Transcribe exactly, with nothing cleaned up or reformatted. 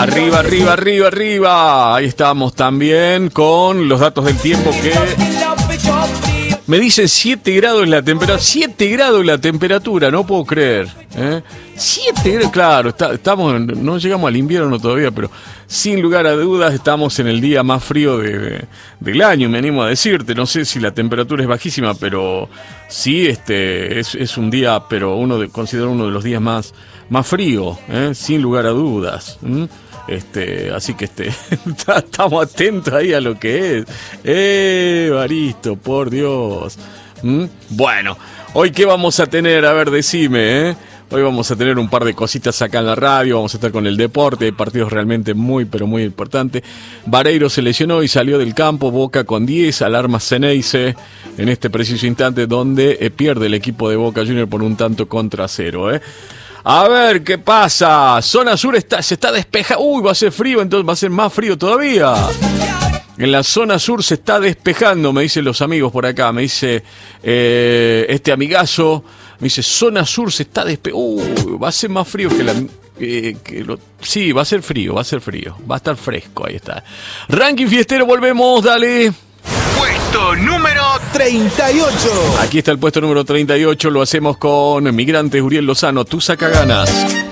Arriba, arriba, arriba, arriba. Ahí estamos también con los datos del tiempo que... Me dicen siete grados la temperatura. siete grados la temperatura, no puedo creer. ¿eh? siete grados, claro, está, estamos, no llegamos al invierno todavía, pero sin lugar a dudas estamos en el día más frío de, de, del año, me animo a decirte. No sé si la temperatura es bajísima, pero sí, este, es, es un día, pero uno de, considero uno de los días más, más fríos, ¿eh? sin lugar a dudas. ¿eh? Este, así que este estamos atentos ahí a lo que es. Eh, Baristo, por Dios. ¿Mm? Bueno, hoy qué vamos a tener, a ver, decime, ¿eh? Hoy vamos a tener un par de cositas acá en la radio, vamos a estar con el deporte, hay partidos realmente muy, pero muy importantes. Vareiro se lesionó y salió del campo, Boca con diez, alarma Ceneice en este preciso instante donde eh, pierde el equipo de Boca Juniors por un tanto contra cero, ¿eh? A ver, ¿qué pasa? Zona sur está, se está despejando. Uy, va a ser frío, entonces va a ser más frío todavía. En la zona sur se está despejando, me dicen los amigos por acá. Me dice eh, este amigazo, me dice, zona sur se está despejando. Uy, va a ser más frío que la... Eh, que lo, sí, va a ser frío, va a ser frío. Va a estar fresco, ahí está. Ranking fiestero, volvemos, dale. Puesto número treinta y ocho. Aquí está el puesto número treinta y ocho, lo hacemos con Migrantes, Uriel Lozano, Tú saca ganas.